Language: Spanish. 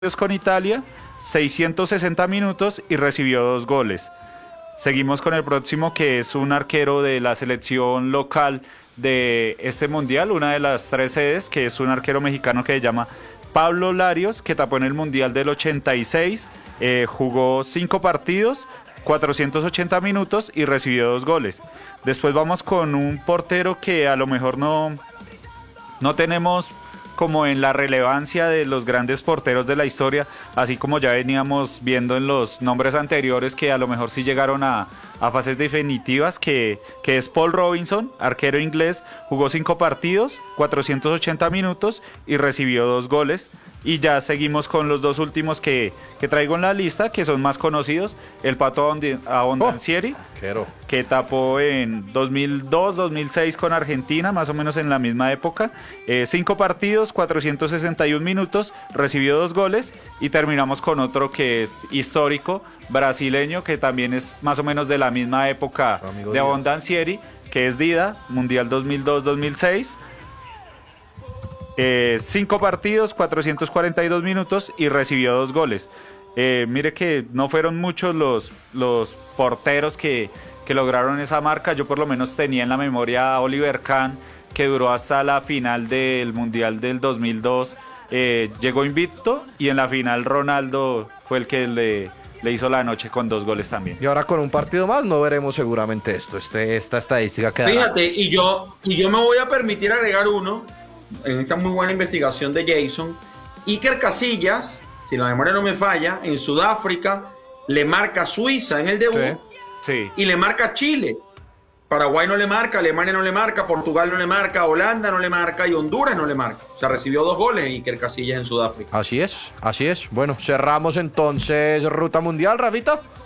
con Italia, 660 minutos y recibió 2 goles. Seguimos con el próximo, que es un arquero de la selección local de este mundial, una de las 3 sedes, que es un arquero mexicano que se llama Pablo Larios, que tapó en el mundial del 86, jugó 5 partidos, 480 minutos y recibió 2 goles. Después vamos con un portero que a lo mejor no tenemos como en la relevancia de los grandes porteros de la historia, así como ya veníamos viendo en los nombres anteriores que a lo mejor sí llegaron a fases definitivas, que es Paul Robinson, arquero inglés, jugó 5 partidos, 480 minutos y recibió 2 goles. Y ya seguimos con los 2 últimos que traigo en la lista, que son más conocidos. El Pato Abondancieri, que tapó en 2002-2006 con Argentina, más o menos en la misma época. 5 partidos, 461 minutos, recibió 2 goles. Y terminamos con otro que es histórico, brasileño, que también es más o menos de la misma época de Abondancieri, que es Dida, Mundial 2002-2006. 5 partidos, 442 minutos y recibió 2 goles. Mire que no fueron muchos los porteros que lograron esa marca. Yo por lo menos tenía en la memoria a Oliver Kahn, que duró hasta la final del Mundial del 2002. Llegó invicto y en la final Ronaldo fue el que le hizo la noche con 2 goles también. Y ahora con un partido más no veremos seguramente esta estadística que Fíjate, y yo me voy a permitir agregar uno en esta muy buena investigación de Jason. Iker Casillas, si la memoria no me falla, en Sudáfrica le marca a Suiza en el debut, sí. Y le marca a Chile. Paraguay no le marca, Alemania no le marca, Portugal no le marca, Holanda no le marca y Honduras no le marca. O sea, recibió 2 goles Iker Casillas en Sudáfrica. Así es. Bueno, cerramos entonces Ruta Mundial, Rafita.